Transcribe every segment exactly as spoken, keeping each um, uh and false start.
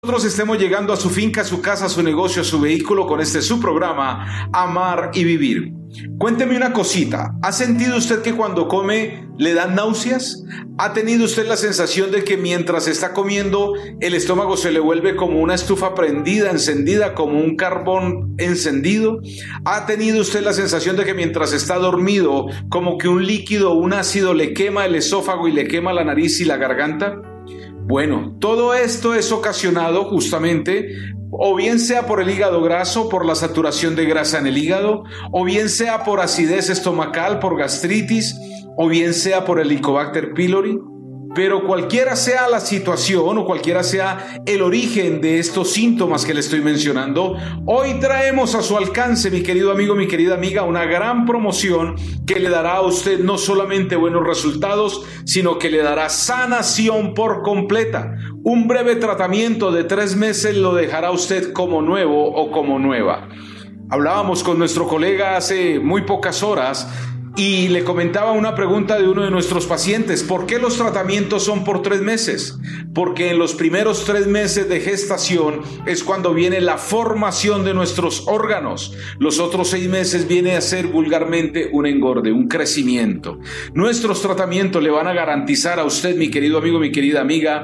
Nosotros estemos llegando a su finca, a su casa, a su negocio, a su vehículo con este su programa Amar y Vivir. Cuénteme una cosita, ¿ha sentido usted que cuando come le dan náuseas? ¿Ha tenido usted la sensación de que mientras está comiendo el estómago se le vuelve como una estufa prendida, encendida, como un carbón encendido? ¿Ha tenido usted la sensación de que mientras está dormido como que un líquido, un ácido le quema el esófago y le quema la nariz y la garganta? Bueno, todo esto es ocasionado justamente o bien sea por el hígado graso, por la saturación de grasa en el hígado, o bien sea por acidez estomacal, por gastritis, o bien sea por el Helicobacter pylori. Pero cualquiera sea la situación o cualquiera sea el origen de estos síntomas que le estoy mencionando, hoy traemos a su alcance, mi querido amigo, mi querida amiga, una gran promoción que le dará a usted no solamente buenos resultados, sino que le dará sanación por completa. Un breve tratamiento de tres meses lo dejará a usted como nuevo o como nueva. Hablábamos con nuestro colega hace muy pocas horas y le comentaba una pregunta de uno de nuestros pacientes. ¿Por qué los tratamientos son por tres meses? Porque en los primeros tres meses de gestación es cuando viene la formación de nuestros órganos. Los otros seis meses viene a ser vulgarmente un engorde, un crecimiento. Nuestros tratamientos le van a garantizar a usted, mi querido amigo, mi querida amiga,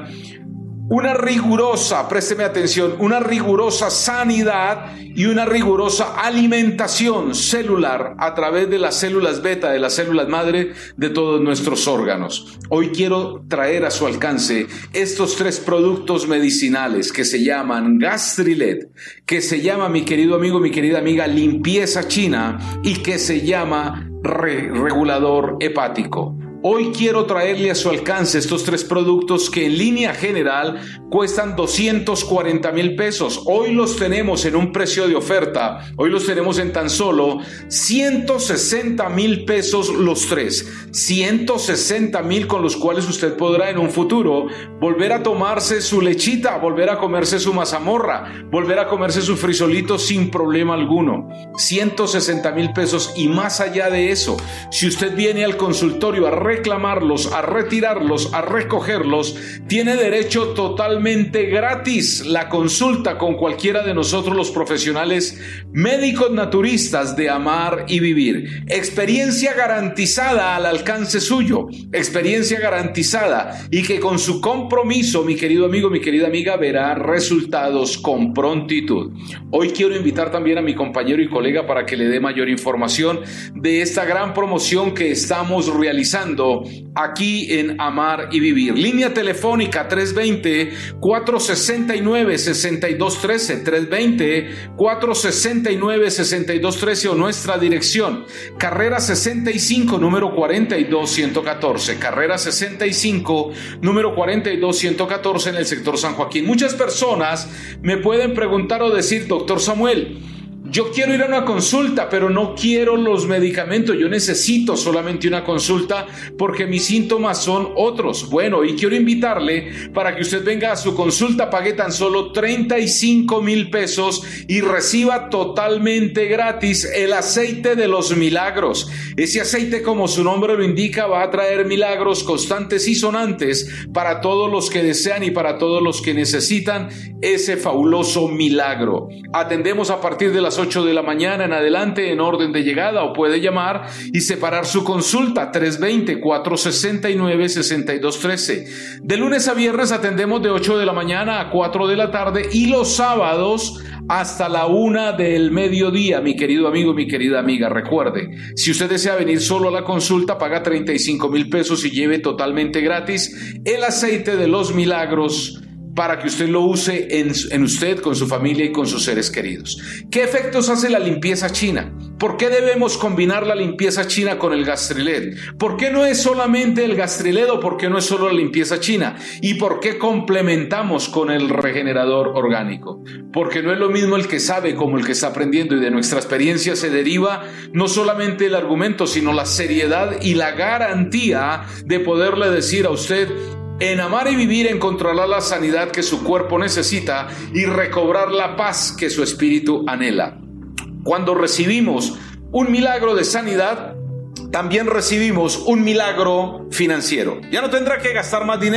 una rigurosa, présteme atención, una rigurosa sanidad y una rigurosa alimentación celular a través de las células beta, de las células madre de todos nuestros órganos. Hoy quiero traer a su alcance estos tres productos medicinales que se llaman Gastrilet, que se llama, mi querido amigo, mi querida amiga, limpieza china y que se llama re- regulador hepático. Hoy quiero traerle a su alcance estos tres productos que en línea general cuestan doscientos cuarenta mil pesos. Hoy los tenemos en un precio de oferta. Hoy los tenemos en tan solo ciento sesenta mil pesos los tres. ciento sesenta mil con los cuales usted podrá en un futuro volver a tomarse su lechita, volver a comerse su mazamorra, volver a comerse su frisolito sin problema alguno. ciento sesenta mil pesos y más allá de eso, si usted viene al consultorio a reclamarlos, a retirarlos, a recogerlos, tiene derecho totalmente gratis la consulta con cualquiera de nosotros los profesionales médicos naturistas de Amar y Vivir. Experiencia garantizada al alcance suyo, experiencia garantizada y que con su compromiso, mi querido amigo, mi querida amiga, verá resultados con prontitud. Hoy quiero invitar también a mi compañero y colega para que le dé mayor información de esta gran promoción que estamos realizando aquí en Amar y Vivir. Línea telefónica tres veinte, cuatro sesenta y nueve, sesenta y dos trece, tres veinte, cuatro sesenta y nueve, sesenta y dos trece o nuestra dirección, carrera sesenta y cinco, número cuarenta y dos ciento catorce, carrera sesenta y cinco, número cuarenta y dos ciento catorce en el sector San Joaquín. Muchas personas me pueden preguntar o decir, doctor Samuel, yo quiero ir a una consulta, pero no quiero los medicamentos. Yo necesito solamente una consulta porque mis síntomas son otros. Bueno, y quiero invitarle para que usted venga a su consulta, pague tan solo treinta y cinco mil pesos y reciba totalmente gratis el aceite de los milagros. Ese aceite, como su nombre lo indica, va a traer milagros constantes y sonantes para todos los que desean y para todos los que necesitan ese fabuloso milagro. Atendemos a partir de las ocho de la mañana en adelante en orden de llegada o puede llamar y separar su consulta tres veinte, cuatro sesenta y nueve, sesenta y dos trece. De lunes a viernes atendemos de ocho de la mañana a cuatro de la tarde y los sábados hasta la una del mediodía, mi querido amigo, mi querida amiga. Recuerde, si usted desea venir solo a la consulta, paga treinta y cinco mil pesos y lleve totalmente gratis el aceite de los milagros para que usted lo use en, en usted, con su familia y con sus seres queridos. ¿Qué efectos hace la limpieza china? ¿Por qué debemos combinar la limpieza china con el Gastrilet? ¿Por qué no es solamente el Gastrilet o por qué no es solo la limpieza china? ¿Y por qué complementamos con el regenerador orgánico? Porque no es lo mismo el que sabe como el que está aprendiendo, y de nuestra experiencia se deriva no solamente el argumento, sino la seriedad y la garantía de poderle decir a usted: en Amar y Vivir encontrará la sanidad que su cuerpo necesita y recobrar la paz que su espíritu anhela. Cuando recibimos un milagro de sanidad, también recibimos un milagro financiero. Ya no tendrá que gastar más dinero.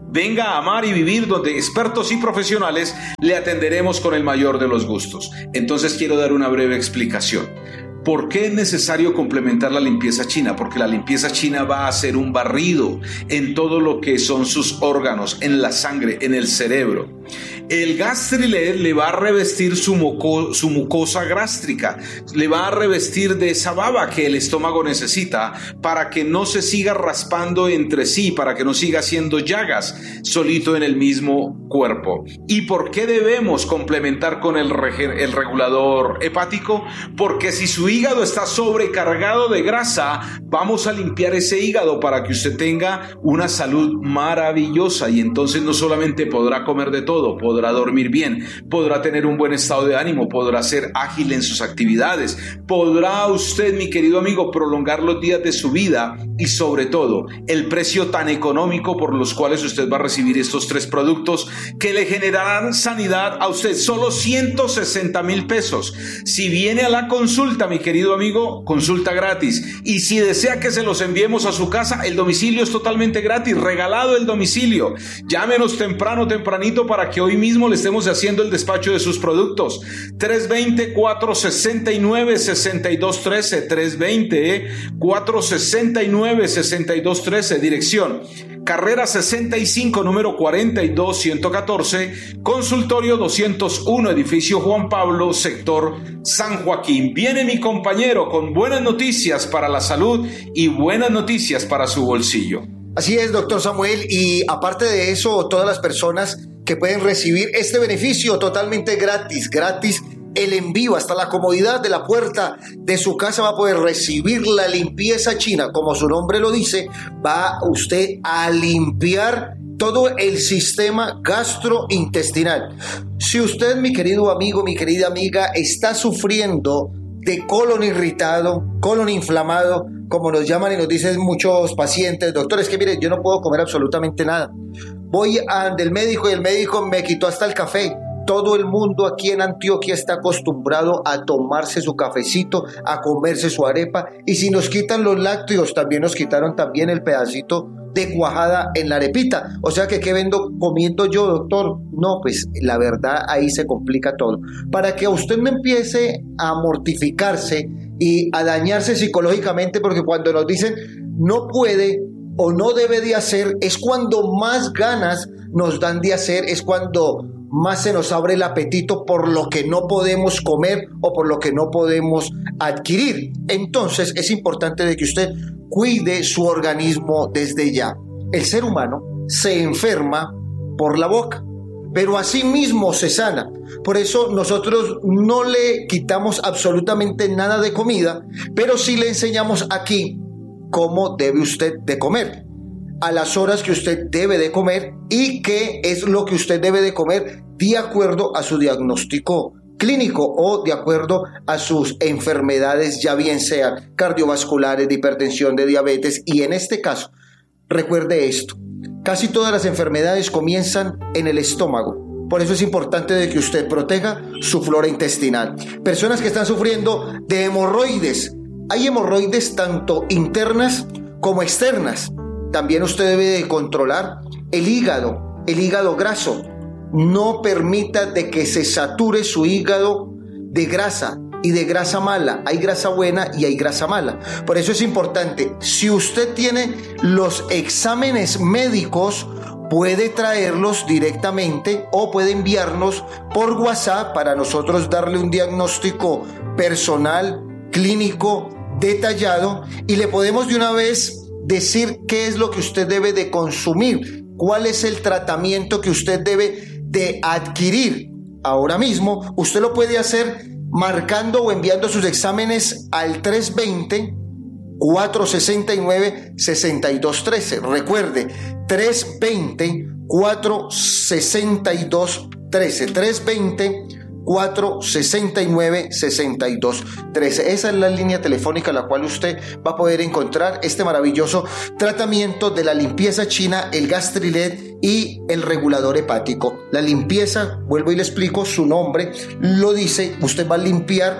Venga a Amar y Vivir, donde expertos y profesionales le atenderemos con el mayor de los gustos. Entonces quiero dar una breve explicación. ¿Por qué es necesario complementar la limpieza china? Porque la limpieza china va a hacer un barrido en todo lo que son sus órganos, en la sangre, en el cerebro. El Gastrilet le va a revestir su, moco, su mucosa gástrica, le va a revestir de esa baba que el estómago necesita para que no se siga raspando entre sí, para que no siga haciendo llagas solito en el mismo cuerpo. ¿Y por qué debemos complementar con el, rege, el regulador hepático? Porque si su hígado está sobrecargado de grasa, vamos a limpiar ese hígado para que usted tenga una salud maravillosa, y entonces no solamente podrá comer de todo, podrá podrá dormir bien, podrá tener un buen estado de ánimo, podrá ser ágil en sus actividades, podrá usted, mi querido amigo, prolongar los días de su vida, y sobre todo el precio tan económico por los cuales usted va a recibir estos tres productos que le generarán sanidad a usted. Solo ciento sesenta mil pesos. Si viene a la consulta, mi querido amigo, consulta gratis, y si desea que se los enviemos a su casa, el domicilio es totalmente gratis, regalado el domicilio. Llámenos temprano, tempranito, para que hoy mismo le estemos haciendo el despacho de sus productos. tres dos cero, cuatro seis nueve, seis dos uno tres, tres dos cero, cuatro seis nueve, seis dos uno tres, dirección Carrera sesenta y cinco, número cuarenta y dos, ciento catorce, consultorio doscientos uno, edificio Juan Pablo, sector San Joaquín. Viene mi compañero con buenas noticias para la salud y buenas noticias para su bolsillo. Así es, doctor Samuel, y aparte de eso, todas las personas que pueden recibir este beneficio totalmente gratis, gratis, el envío hasta la comodidad de la puerta de su casa, va a poder recibir la limpieza china. Como su nombre lo dice, va usted a limpiar todo el sistema gastrointestinal. Si usted, mi querido amigo, mi querida amiga, está sufriendo de colon irritado, colon inflamado, como nos llaman y nos dicen muchos pacientes, doctor, es que mire, yo no puedo comer absolutamente nada. Voy al médico y el médico me quitó hasta el café. Todo el mundo aquí en Antioquia está acostumbrado a tomarse su cafecito, a comerse su arepa, y si nos quitan los lácteos, también nos quitaron también el pedacito de cuajada en la arepita. O sea que, ¿qué vendo comiendo yo, doctor? No, pues la verdad ahí se complica todo. Para que usted no empiece a mortificarse y a dañarse psicológicamente, porque cuando nos dicen no puede o no debe de hacer, es cuando más ganas nos dan de hacer, es cuando más se nos abre el apetito por lo que no podemos comer o por lo que no podemos adquirir. Entonces es importante de que usted cuide su organismo desde ya. El ser humano se enferma por la boca, pero asimismo se sana. Por eso nosotros no le quitamos absolutamente nada de comida, pero sí le enseñamos aquí cómo debe usted de comer, a las horas que usted debe de comer y qué es lo que usted debe de comer de acuerdo a su diagnóstico clínico o de acuerdo a sus enfermedades, ya bien sean cardiovasculares, de hipertensión, de diabetes. Y en este caso, recuerde esto, casi todas las enfermedades comienzan en el estómago. Por eso es importante de que usted proteja su flora intestinal. Personas que están sufriendo de hemorroides, hay hemorroides tanto internas como externas. También usted debe de controlar el hígado, el hígado graso. No permita de que se sature su hígado de grasa y de grasa mala. Hay grasa buena y hay grasa mala. Por eso es importante, si usted tiene los exámenes médicos, puede traerlos directamente o puede enviarnos por WhatsApp para nosotros darle un diagnóstico personal, clínico, detallado, y le podemos de una vez decir qué es lo que usted debe de consumir, cuál es el tratamiento que usted debe de adquirir. Ahora mismo usted lo puede hacer marcando o enviando sus exámenes al tres dos cero, cuatro seis nueve, seis dos uno tres. Recuerde, tres dos cero, cuatro seis dos uno tres, tres dos cero, cuatro seis nueve, seis dos uno tres. Esa es la línea telefónica a la cual usted va a poder encontrar este maravilloso tratamiento de la limpieza china, el Gastrilet y el regulador hepático. La limpieza, vuelvo y le explico, su nombre lo dice, usted va a limpiar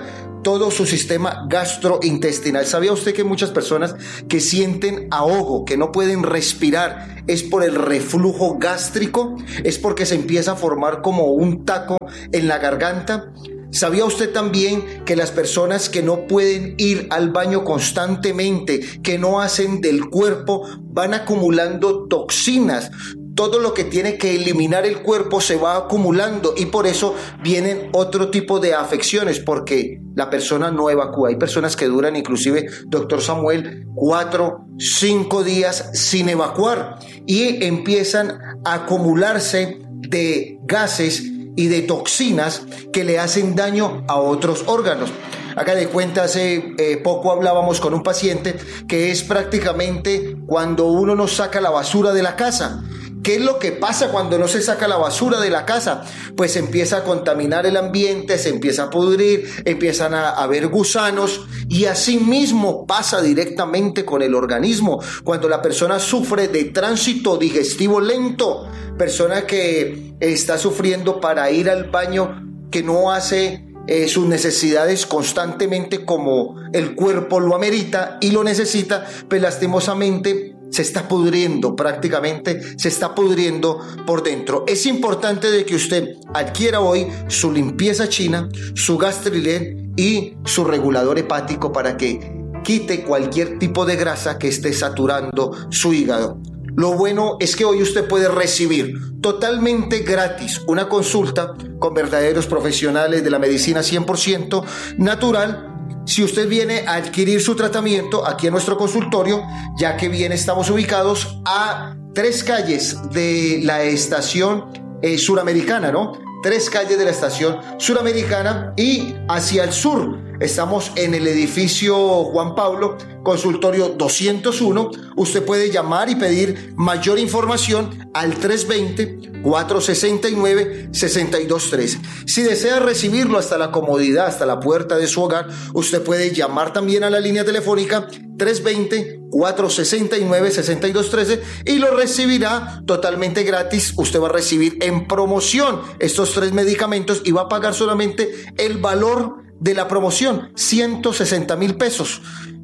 todo su sistema gastrointestinal. ¿Sabía usted que muchas personas que sienten ahogo, que no pueden respirar, es por el reflujo gástrico? Es porque se empieza a formar como un taco en la garganta. ¿Sabía usted también que las personas que no pueden ir al baño constantemente, que no hacen del cuerpo, van acumulando toxinas? Todo lo que tiene que eliminar el cuerpo se va acumulando y por eso vienen otro tipo de afecciones, porque la persona no evacúa. Hay personas que duran inclusive, doctor Samuel, cuatro, cinco días sin evacuar y empiezan a acumularse de gases y de toxinas que le hacen daño a otros órganos. Haga de cuenta, hace eh, poco hablábamos con un paciente que es prácticamente cuando uno no saca la basura de la casa. ¿Qué es lo que pasa cuando no se saca la basura de la casa? Pues empieza a contaminar el ambiente, se empieza a pudrir, empiezan a haber gusanos y así mismo pasa directamente con el organismo. Cuando la persona sufre de tránsito digestivo lento, persona que está sufriendo para ir al baño, que no hace eh, sus necesidades constantemente como el cuerpo lo amerita y lo necesita, pues lastimosamente se está pudriendo, prácticamente se está pudriendo por dentro. Es importante de que usted adquiera hoy su limpieza china, su Gastrilet y su regulador hepático para que quite cualquier tipo de grasa que esté saturando su hígado. Lo bueno es que hoy usted puede recibir totalmente gratis una consulta con verdaderos profesionales de la medicina cien por ciento natural. Si usted viene a adquirir su tratamiento aquí en nuestro consultorio, ya que bien estamos ubicados a tres calles de la estación eh, suramericana, ¿no? Tres calles de la estación suramericana y hacia el sur estamos en el edificio Juan Pablo, consultorio doscientos uno. Usted puede llamar y pedir mayor información al tres dos cero, cuatro seis nueve, seis dos uno tres. Si desea recibirlo hasta la comodidad, hasta la puerta de su hogar, usted puede llamar también a la línea telefónica tres dos cero, cuatro seis nueve, seis dos uno tres y lo recibirá totalmente gratis. Usted va a recibir en promoción estos tres medicamentos y va a pagar solamente el valor de la promoción, ciento sesenta mil pesos.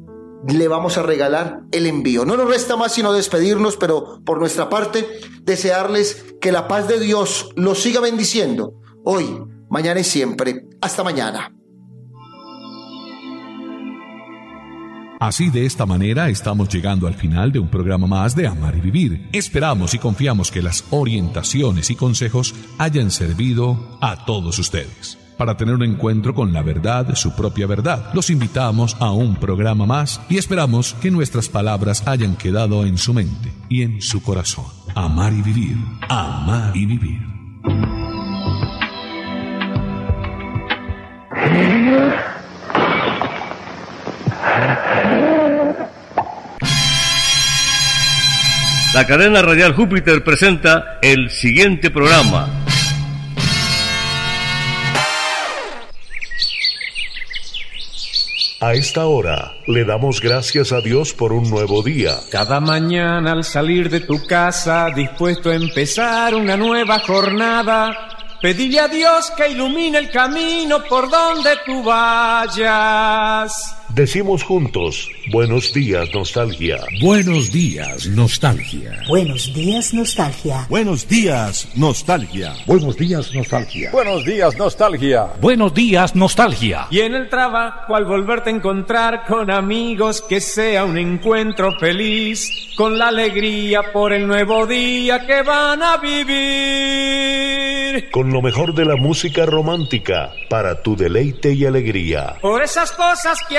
Le vamos a regalar el envío. No nos resta más sino despedirnos, pero por nuestra parte desearles que la paz de Dios los siga bendiciendo hoy, mañana y siempre. Hasta mañana. Así, de esta manera, estamos llegando al final de un programa más de Amar y Vivir. Esperamos y confiamos que las orientaciones y consejos hayan servido a todos ustedes. Para tener un encuentro con la verdad, su propia verdad, los invitamos a un programa más y esperamos que nuestras palabras hayan quedado en su mente y en su corazón. Amar y Vivir. Amar y Vivir. La cadena radial Júpiter presenta el siguiente programa. A esta hora le damos gracias a Dios por un nuevo día. Cada mañana al salir de tu casa, dispuesto a empezar una nueva jornada, pedile a Dios que ilumine el camino por donde tú vayas. Decimos juntos, buenos días, nostalgia. Buenos días, nostalgia. Buenos días, nostalgia. Buenos días, nostalgia. Buenos días, nostalgia. Buenos días, nostalgia. Buenos días, nostalgia. Y en el trabajo, al volverte a encontrar con amigos, que sea un encuentro feliz, con la alegría por el nuevo día que van a vivir. Con lo mejor de la música romántica, para tu deleite y alegría. Por esas cosas que